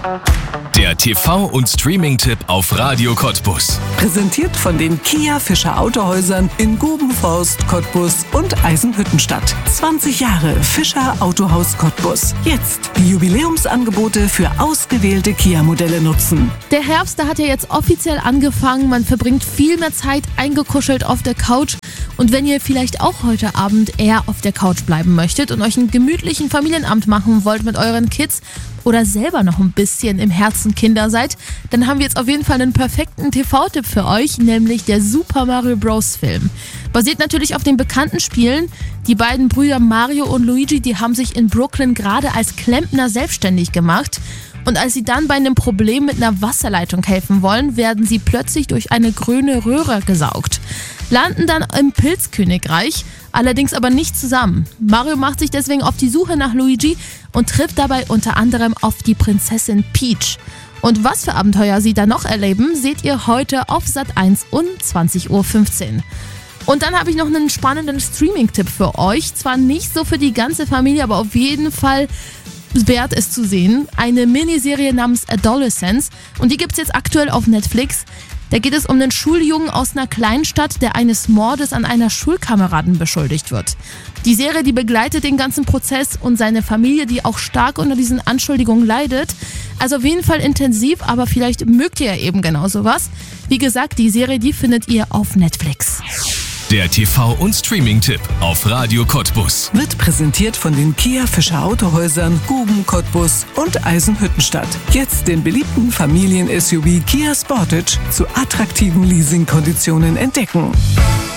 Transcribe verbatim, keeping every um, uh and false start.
Der T V- und Streaming-Tipp auf Radio Cottbus. Präsentiert von den Kia Fischer Autohäusern in Gubenforst, Cottbus und Eisenhüttenstadt. zwanzig Jahre Fischer Autohaus Cottbus. Jetzt die Jubiläumsangebote für ausgewählte Kia-Modelle nutzen. Der Herbst, der hat ja jetzt offiziell angefangen. Man verbringt viel mehr Zeit eingekuschelt auf der Couch. Und wenn ihr vielleicht auch heute Abend eher auf der Couch bleiben möchtet und euch einen gemütlichen Familienabend machen wollt mit euren Kids oder selber noch ein bisschen im Herzen Kinder seid, dann haben wir jetzt auf jeden Fall einen perfekten T V-Tipp für euch, nämlich der Super Mario Bros. Film. Basiert natürlich auf den bekannten Spielen. Die beiden Brüder Mario und Luigi, die haben sich in Brooklyn gerade als Klempner selbstständig gemacht. Und als sie dann bei einem Problem mit einer Wasserleitung helfen wollen, werden sie plötzlich durch eine grüne Röhre gesaugt. Landen dann im Pilzkönigreich, allerdings aber nicht zusammen. Mario macht sich deswegen auf die Suche nach Luigi und trifft dabei unter anderem auf die Prinzessin Peach. Und was für Abenteuer sie da noch erleben, seht ihr heute auf Sat eins um zwanzig Uhr fünfzehn. Und dann habe ich noch einen spannenden Streaming-Tipp für euch. Zwar nicht so für die ganze Familie, aber auf jeden Fall wert es zu sehen. Eine Miniserie namens Adolescence und die gibt es jetzt aktuell auf Netflix. Da geht es um einen Schuljungen aus einer Kleinstadt, der eines Mordes an einer Schulkameraden beschuldigt wird. Die Serie, die begleitet den ganzen Prozess und seine Familie, die auch stark unter diesen Anschuldigungen leidet. Also auf jeden Fall intensiv, aber vielleicht mögt ihr ja eben genau sowas. Wie gesagt, die Serie, die findet ihr auf Netflix. Der T V- und Streaming-Tipp auf Radio Cottbus. Wird präsentiert von den Kia Fischer Autohäusern Guben, Cottbus und Eisenhüttenstadt. Jetzt den beliebten Familien-S U V Kia Sportage zu attraktiven Leasingkonditionen entdecken.